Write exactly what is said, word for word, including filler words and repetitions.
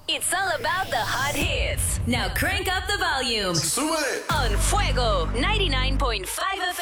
It's all about the hot hits. Now crank up the volume Súbele. on Fuego ninety-nine point five F M.